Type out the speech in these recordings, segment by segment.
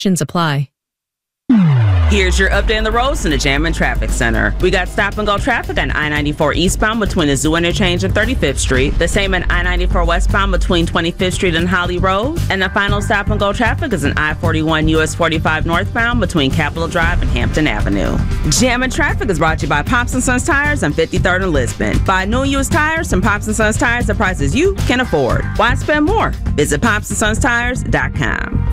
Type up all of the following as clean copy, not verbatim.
Apply. Here's your update on the roads in the Jammin' Traffic Center. We got stop-and-go traffic on I-94 eastbound between the Zoo Interchange and 35th Street. The same at I-94 westbound between 25th Street and Holly Road. And the final stop-and-go traffic is in I-41 US 45 northbound between Capitol Drive and Hampton Avenue. Jammin' Traffic is brought to you by Pops & Sons Tires on 53rd and Lisbon. Buy new and used tires from Pops & Sons Tires at prices you can afford. Why spend more? Visit popsandsonstires.com.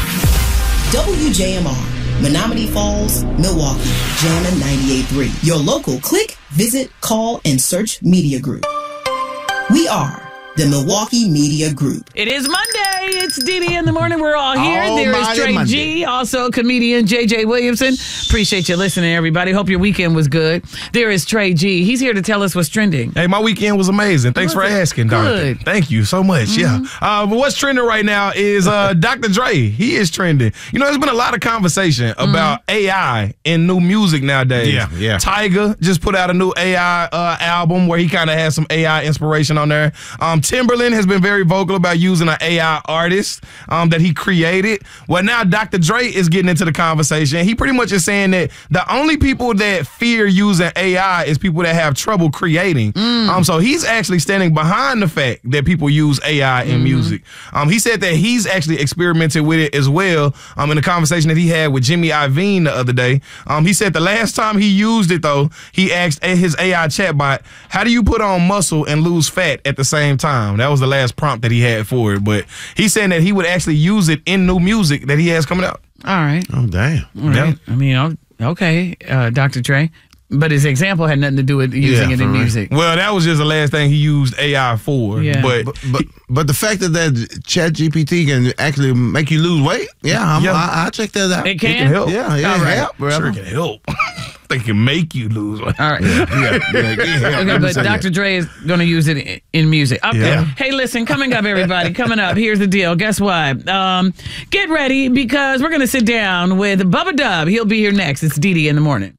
WJMR. Menominee Falls, Milwaukee, Jammin' 98.3. Your local click, visit, call, and search media group. We are the Milwaukee Media Group. It is Monday. It's Dee in the morning. We're all here. There is Trey Monday. G, also comedian JJ Williamson. Appreciate you listening, everybody. Hope your weekend was good. There is Trey G. He's here to tell us what's trending. Hey, my weekend was amazing. Thanks for asking, Dorothy. Thank you so much. Yeah. But what's trending right now is Dr. Dre. He is trending. You know, there's been a lot of conversation about AI in new music nowadays. Yeah. Tyga just put out a new AI album where he kind of has some AI inspiration on there. Timberland has been very vocal about using an AI artist that he created. Well, now Dr. Dre is getting into the conversation. He pretty much is saying that the only people that fear using AI is people that have trouble creating. So he's actually standing behind the fact that people use AI in music. He said that he's actually experimented with it as well in the conversation that he had with Jimmy Iovine the other day. He said the last time he used it, though, he asked his AI chatbot, how do you put on muscle and lose fat at the same time? That was the last prompt that he had for it. But he's saying that he would actually use it in new music that he has coming out. All right. Oh, damn. All right. I mean, okay, Dr. Dre. But his example had nothing to do with using it in music. Well, that was just the last thing he used AI for. Yeah. But the fact that ChatGPT can actually make you lose weight, I'll check that out. It can? It can help. Yeah, All right. help, bro. Sure, it can help. They can make you lose weight. All right. Okay, but Dr. Dre is going to use it in music. Okay. Yeah. Hey, listen, coming up, everybody. Coming up, here's the deal. Guess what? Get ready because we're going to sit down with Bubba Dub. He'll be here next. It's Dee in the morning.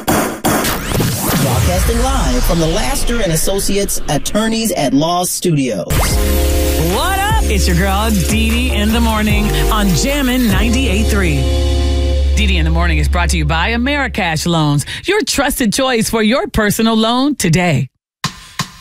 Broadcasting live from the Laster and Associates Attorneys at Law Studios. What up? It's your girl, Dee in the morning on Jammin' 98.3. Dee in the morning is brought to you by Americash Loans, your trusted choice for your personal loan today.